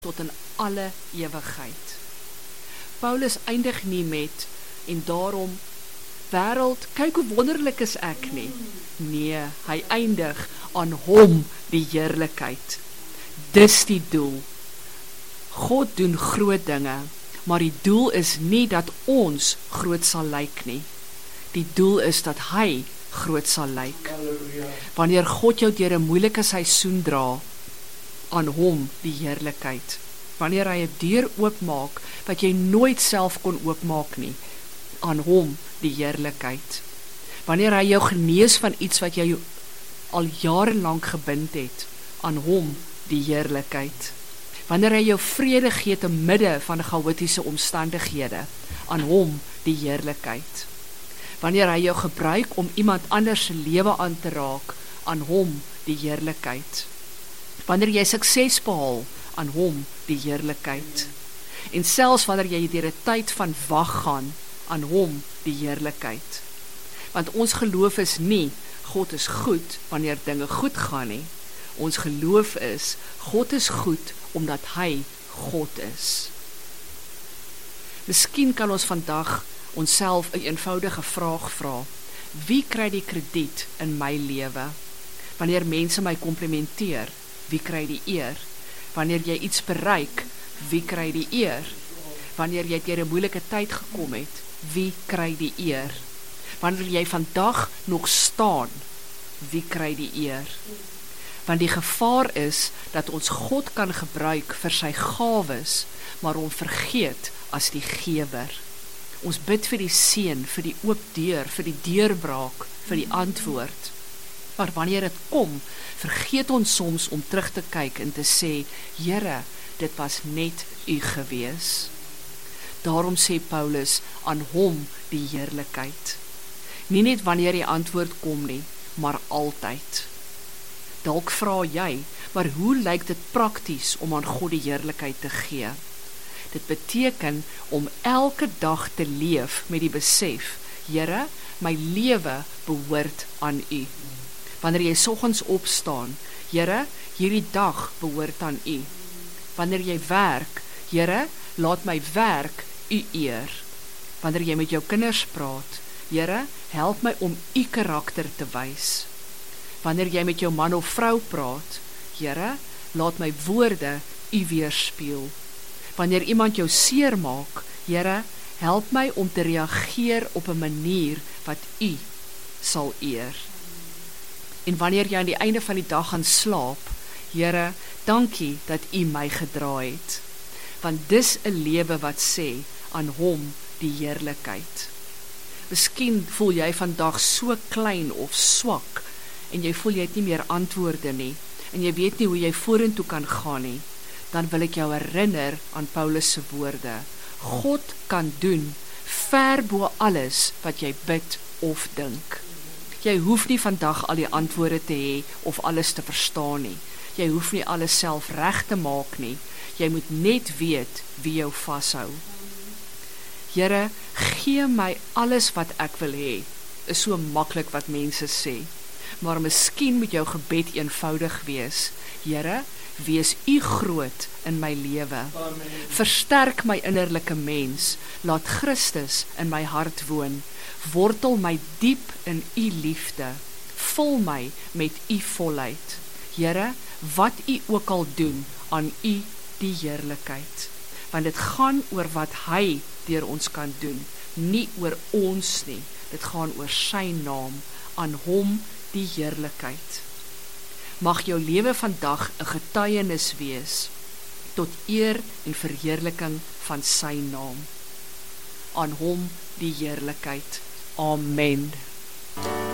tot in alle ewigheid. Paulus eindig nie met, en daarom, wêreld, kyk hoe wonderlik is ek nie. Nee, hy eindig aan hom die heerlikheid. Dis die doel. God doen groot dinge, maar die doel is nie dat ons groot sal lyk nie. Die doel is dat hy groot sal lyk. Wanneer God jou deur 'n moeilike seisoen dra, aan hom die heerlikheid. Wanneer hy 'n deur oopmaak wat jy nooit self kon oopmaak nie, aan hom die heerlikheid. Wanneer hy jou genees van iets wat jy al jare lank gebind het, aan hom die heerlikheid. Wanneer hy jou vrede gee te midde van chaotiese omstandighede, aan hom die heerlikheid. Wanneer hy jou gebruik om iemand anders se lewe aan te raak, aan hom die heerlikheid. Wanneer jy sukses behaal, aan hom die heerlikheid. En selfs wanneer jy deur 'n tyd van wag gaan, aan hom die heerlikheid. Want ons geloof is nie, God is goed wanneer dinge goed gaan nie. Ons geloof is, God is goed omdat hy God is. Miskien kan ons vandag onsself 'n eenvoudige vraag vra. Wie kry die krediet in my lewe? Wanneer mense my komplimenteer, wie kry die eer? Wanneer jy iets bereik, wie kry die eer? Wanneer jy deur 'n moeilike tyd gekom het, wie kry die eer? Wanneer jy vandag nog staan, wie kry die eer? Want die gevaar is dat ons God kan gebruik vir sy gawes, maar hom vergeet as die gewer. Ons bid vir die seën, vir die oop deur, vir die deurbraak, vir die antwoord. Maar wanneer dit kom, vergeet ons soms om terug te kyk en te sê, Here, dit was net u gewees. Daarom sê Paulus, aan hom die heerlikheid. Nie net wanneer die antwoord kom nie, maar altyd. Dalk vra jy, maar hoe lyk dit prakties om aan God die heerlikheid te gee? Dit beteken om elke dag te leef met die besef, Here, my lewe behoort aan u. Wanneer jy soggens opstaan, Here, hierdie dag behoort aan u. Wanneer jy werk, Here, laat my werk u eer. Wanneer jy met jou kinders praat, Here, help my om u karakter te wys. Wanneer jy met jou man of vrou praat, Here, laat my woorde u weerspieël. Wanneer iemand jou seer maak, Here, help my om te reageer op 'n manier wat u sal eer. En wanneer jy aan die einde van die dag gaan slaap, Here, dankie dat u my gedra het. Want dis 'n lewe wat sê, aan hom die heerlikheid. Miskien voel jy vandag so klein of swak, en jy voel jy het nie meer antwoorde nie, en jy weet nie hoe jy vorentoe kan gaan nie, dan wil ek jou herinner aan Paulus se woorde. God kan doen, ver bo alles wat jy bid of dink. Jy hoef nie vandag al die antwoorde te hê of alles te verstaan nie. Jy hoef nie alles self reg te maak nie. Jy moet net weet wie jou vashou. Here, gee my alles wat ek wil hê. Is so maklik wat mense sê. Maar miskien moet jou gebed eenvoudig wees. Here, wees u groot in my lewe. Versterk my innerlike mens. Laat Christus in my hart woon. Wortel my diep in u liefde. Vul my met u volheid. Here, wat u ook al doen, aan u die heerlikheid. Want dit gaan oor wat hy deur ons kan doen, nie oor ons nie. Dit gaan oor sy naam, aan hom die heerlikheid. Mag jou lewe vandag 'n getuienis wees tot eer en verheerliking van sy naam. Aan hom die heerlikheid. Amen.